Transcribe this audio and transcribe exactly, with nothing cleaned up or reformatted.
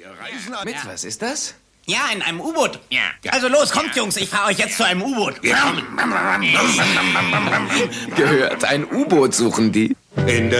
Mit, was ist das? Ja, in einem U-Boot. Ja. Also los, kommt, Jungs, ich fahre euch jetzt zu einem U-Boot. Wir kommen. Gehört, ein U-Boot suchen die. In der